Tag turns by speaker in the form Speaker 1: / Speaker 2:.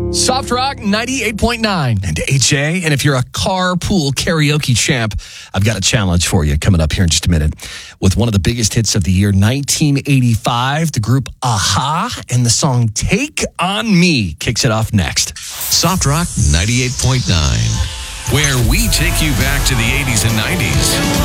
Speaker 1: Soft Rock 98.9 and HA. And if you're a carpool karaoke champ, I've got a challenge for you coming up here in just a minute. With one of the biggest hits of the year, 1985, the group Aha and the song Take On Me kicks it off next.
Speaker 2: Soft Rock 98.9, where we take you back to the 80s and 90s.